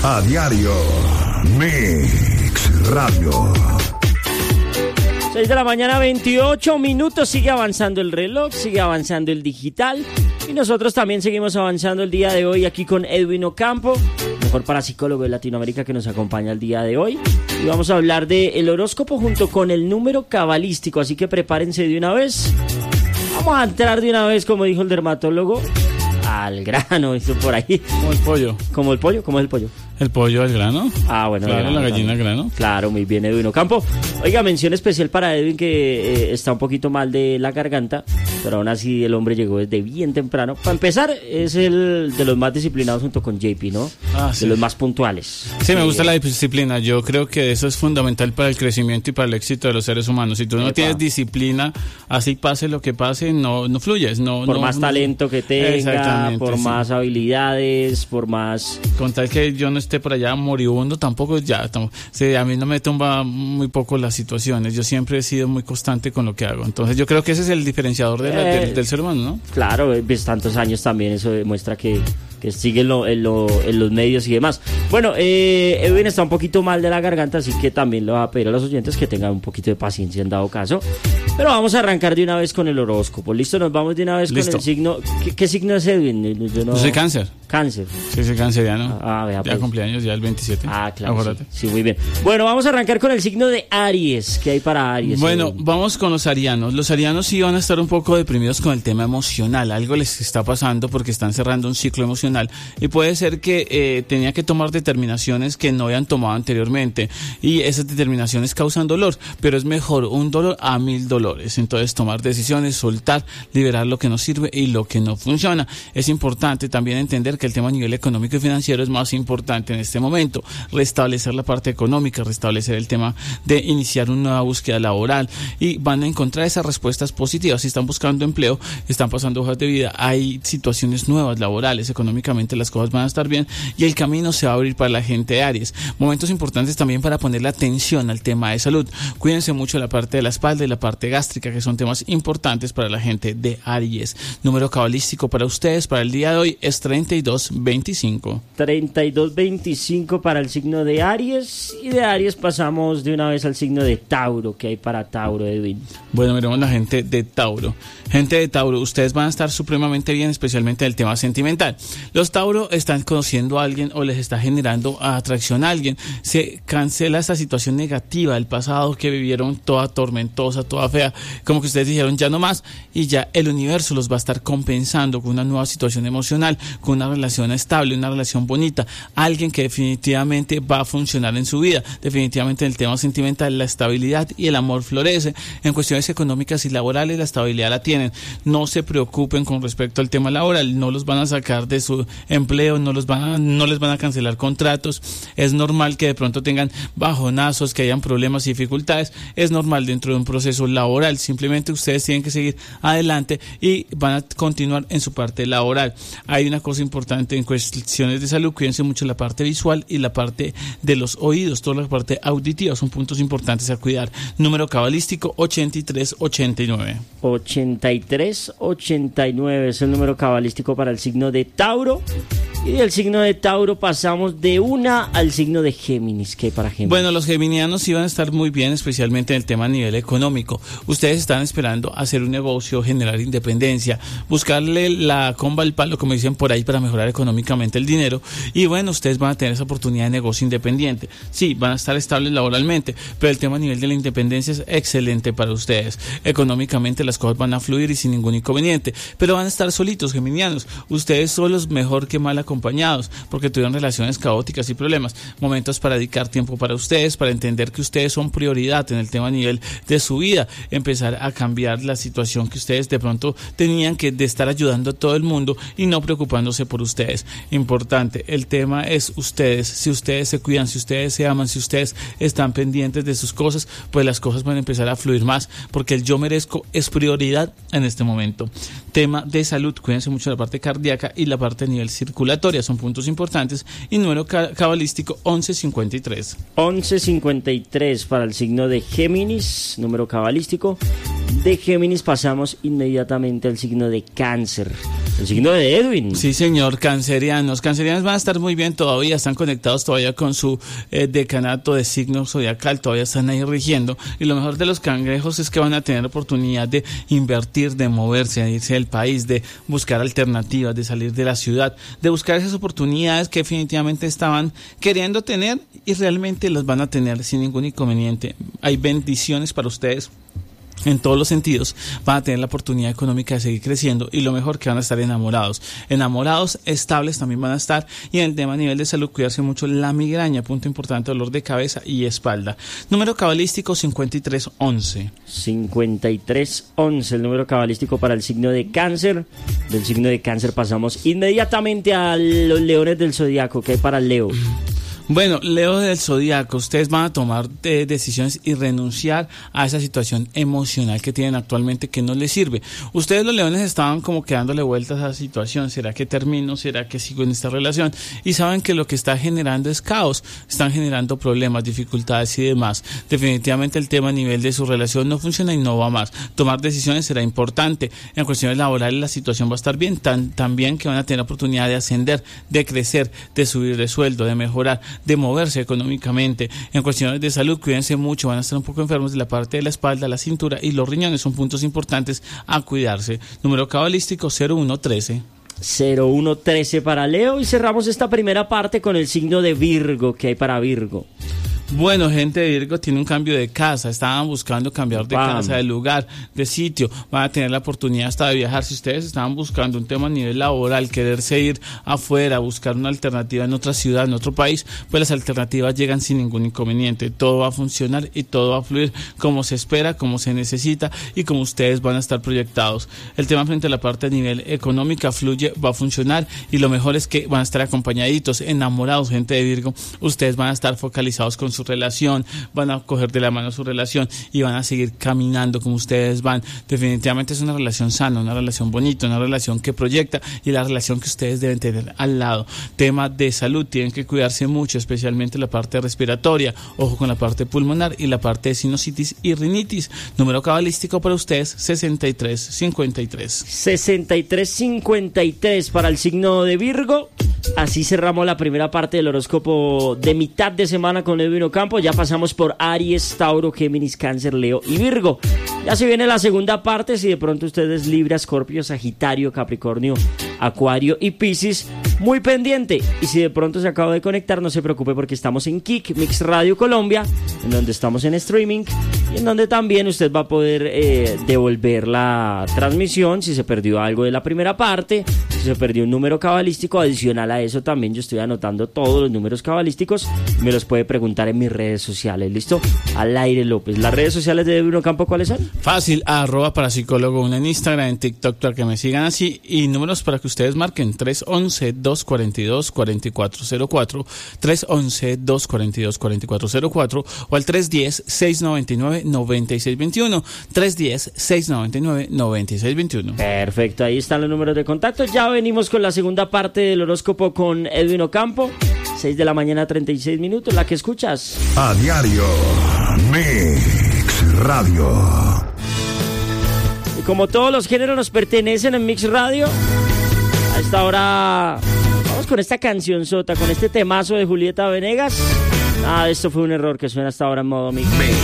A diario, Mix Radio. 6 de la mañana, 28 minutos. Sigue avanzando el reloj, sigue avanzando el digital. Y nosotros también seguimos avanzando el día de hoy aquí con Edwin Ocampo, mejor parapsicólogo de Latinoamérica, que nos acompaña el día de hoy. Y vamos a hablar del horóscopo junto con el número cabalístico. Así que prepárense de una vez. Vamos a entrar de una vez, como dijo el dermatólogo, al grano, esto por ahí. Como el pollo. ¿Como el pollo? ¿Cómo es el pollo? ¿El pollo al grano? Ah, bueno. Claro, la gallina al grano. Claro, muy bien, Edwin Ocampo. Oiga, mención especial para Edwin, que está un poquito mal de la garganta, pero aún así el hombre llegó desde bien temprano. Para empezar, es el de los más disciplinados junto con JP, ¿no? Ah, sí. De los más puntuales. Sí, me gusta la disciplina. Yo creo que eso es fundamental para el crecimiento y para el éxito de los seres humanos. Si tú no tienes disciplina, así pase lo que pase, no fluyes. Por más talento que tenga, por más habilidades, por más... Con tal que yo no esté por allá moribundo, tampoco ya. Sí, a mí no me tumba muy poco las situaciones. Yo siempre he sido muy constante con lo que hago. Entonces yo creo que ese es el diferenciador del ser humano, ¿no? Claro, ves tantos años también, eso demuestra que sigue en los medios y demás. Bueno, Edwin está un poquito mal de la garganta, así que también le va a pedir a los oyentes que tengan un poquito de paciencia en dado caso. Pero vamos a arrancar de una vez con el horóscopo. ¿Listo? Nos vamos de una vez con el signo. ¿Qué signo es Edwin? Yo soy Cáncer. Cáncer. Sí, soy canceriano. Vea, ya cumpleaños, ya el 27. Ah, claro. Sí, muy bien. Bueno, vamos a arrancar con el signo de Aries. ¿Qué hay para Aries? Bueno, vamos con los arianos. Los arianos sí van a estar un poco deprimidos con el tema emocional. Algo les está pasando porque están cerrando un ciclo emocional. Y puede ser que tenía que tomar determinaciones que no habían tomado anteriormente. Y esas determinaciones causan dolor. Pero es mejor un dolor a 1000 dolores. Entonces, tomar decisiones, soltar, liberar lo que no sirve y lo que no funciona. Es importante también entender que el tema a nivel económico y financiero es más importante en este momento. Restablecer la parte económica, restablecer el tema de iniciar una nueva búsqueda laboral y van a encontrar esas respuestas positivas. Si están buscando empleo, están pasando hojas de vida, hay situaciones nuevas laborales, económicamente las cosas van a estar bien y el camino se va a abrir para la gente de Aries. Momentos importantes también para ponerle atención al tema de salud. Cuídense mucho la parte de la espalda y la parte gástrica, que son temas importantes para la gente de Aries. Número cabalístico para ustedes para el día de hoy es 3225. 3225 para el signo de Aries, y de Aries pasamos de una vez al signo de Tauro. ¿Qué hay para Tauro, Edwin? Bueno, miremos la gente de Tauro. Gente de Tauro, ustedes van a estar supremamente bien, especialmente en el tema sentimental. Los Tauro están conociendo a alguien o les está generando atracción a alguien. Se cancela esa situación negativa del pasado que vivieron, toda tormentosa, toda fea, como que ustedes dijeron ya no más, y ya el universo los va a estar compensando con una nueva situación emocional, con una relación estable, una relación bonita, alguien que definitivamente va a funcionar en su vida. Definitivamente en el tema sentimental la estabilidad y el amor florece. En cuestiones económicas y laborales la estabilidad la tienen. No se preocupen con respecto al tema laboral, no los van a sacar de su empleo, no les van a cancelar contratos. Es normal que de pronto tengan bajonazos, que hayan problemas y dificultades. Es normal dentro de un proceso laboral. Simplemente ustedes tienen que seguir adelante y van a continuar en su parte laboral. Hay una cosa importante en cuestiones de salud: cuídense mucho la parte visual y la parte de los oídos, toda la parte auditiva son puntos importantes a cuidar. Número cabalístico 8389. 8389 es el número cabalístico para el signo de Tauro. Y del signo de Tauro pasamos de una al signo de Géminis. ¿Qué hay para Géminis? Bueno, los geminianos iban a estar muy bien, especialmente en el tema a nivel económico. Ustedes están esperando hacer un negocio, generar independencia, buscarle la comba al palo, como dicen por ahí, para mejorar económicamente el dinero. Y bueno, ustedes van a tener esa oportunidad de negocio independiente. Sí, van a estar estables laboralmente, pero el tema a nivel de la independencia es excelente para ustedes. Económicamente las cosas van a fluir y sin ningún inconveniente, pero van a estar solitos, geminianos. Ustedes solos mejor que mal acompañados, porque tuvieron relaciones caóticas y problemas. Momentos para dedicar tiempo para ustedes, para entender que ustedes son prioridad en el tema a nivel de su vida, empezar a cambiar la situación que ustedes de pronto tenían que de estar ayudando a todo el mundo y no preocupándose por ustedes. Importante, el tema es ustedes. Si ustedes se cuidan, si ustedes se aman, si ustedes están pendientes de sus cosas, pues las cosas van a empezar a fluir más, porque el yo merezco es prioridad en este momento. Tema de salud, cuídense mucho la parte cardíaca y la parte a nivel circulatoria, son puntos importantes. Y número cabalístico 1153. 1153 para el signo de Géminis, número cabalístico. de Géminis pasamos inmediatamente al signo de Cáncer. El signo de Edwin. Sí, señor, cancerianos. Cancerianos van a estar muy bien todavía, están conectados todavía con su decanato de signo zodiacal, todavía están ahí rigiendo. Y lo mejor de los cangrejos es que van a tener oportunidad de invertir, de moverse, de irse del país, de buscar alternativas, de salir de la ciudad, de buscar esas oportunidades que definitivamente estaban queriendo tener y realmente las van a tener sin ningún inconveniente. Hay bendiciones para ustedes. En todos los sentidos van a tener la oportunidad económica de seguir creciendo y lo mejor que van a estar enamorados, estables también van a estar, y en el tema a nivel de salud cuidarse mucho la migraña, punto importante, dolor de cabeza y espalda. Número cabalístico 5311. 5311, el número cabalístico para el signo de Cáncer. Del signo de Cáncer pasamos inmediatamente a los leones del zodiaco. ¿Qué hay para Leo? Bueno, Leo del Zodíaco, ustedes van a tomar decisiones y renunciar a esa situación emocional que tienen actualmente que no les sirve. Ustedes los leones estaban como que dándole vueltas a esa situación. ¿Será que termino? ¿Será que sigo en esta relación? Y saben que lo que está generando es caos, están generando problemas, dificultades y demás. Definitivamente el tema a nivel de su relación no funciona y no va más. Tomar decisiones será importante. En cuestiones laborales la situación va a estar bien, también que van a tener oportunidad de ascender, de crecer, de subir de sueldo, de mejorar, de moverse económicamente. En cuestiones de salud, cuídense mucho, van a estar un poco enfermos de la parte de la espalda, la cintura y los riñones, son puntos importantes a cuidarse. Número cabalístico 0113. 0113 para Leo, y cerramos esta primera parte con el signo de Virgo. ¿Qué hay para Virgo? Bueno, gente de Virgo tiene un cambio de casa, estaban buscando cambiar de casa, de lugar, de sitio, van a tener la oportunidad hasta de viajar. Si ustedes estaban buscando un tema a nivel laboral, quererse ir afuera, buscar una alternativa en otra ciudad, en otro país, pues las alternativas llegan sin ningún inconveniente. Todo va a funcionar y todo va a fluir como se espera, como se necesita y como ustedes van a estar proyectados. El tema frente a la parte a nivel económica fluye, va a funcionar, y lo mejor es que van a estar acompañaditos, enamorados, gente de Virgo. Ustedes van a estar focalizados con su relación, van a coger de la mano su relación y van a seguir caminando como ustedes van. Definitivamente es una relación sana, una relación bonita, una relación que proyecta y la relación que ustedes deben tener al lado. Tema de salud, tienen que cuidarse mucho, especialmente la parte respiratoria, ojo con la parte pulmonar y la parte de sinusitis y rinitis. Número cabalístico para ustedes 6353. 6353 para el signo de Virgo. Así cerramos la primera parte del horóscopo de mitad de semana con Edwin Ocampo. Ya pasamos por Aries, Tauro, Géminis, Cáncer, Leo y Virgo. Ya se viene la segunda parte. Si de pronto ustedes Libra, Escorpio, Sagitario, Capricornio, Acuario y Piscis, muy pendiente. Y si de pronto se acaba de conectar, no se preocupe, porque estamos en Kik Mix Radio Colombia, en donde estamos en streaming y en donde también usted va a poder devolver la transmisión si se perdió algo de la primera parte, si se perdió un número cabalístico. Adicional a eso, también yo estoy anotando todos los números cabalísticos. Me los puede preguntar en mis redes sociales. ¿Listo? Al aire López. ¿Las redes sociales de Edwin Ocampo cuáles son? Fácil, @parapsicólogo1 en Instagram, en TikTok, para que me sigan así, y números para que ustedes marquen 311-242-4404, 311-242-4404 o al 310-699-9621, 310-699-9621. Perfecto, ahí están los números de contacto. Ya venimos con la segunda parte del horóscopo con Edwin Ocampo. 6 de la mañana, 36 minutos, la que escuchas a diario, Mix Radio. Y como todos los géneros nos pertenecen en Mix Radio, a esta hora vamos con esta canción sota, con este temazo de Julieta Venegas. Esto fue un error que suena hasta ahora en modo Mix.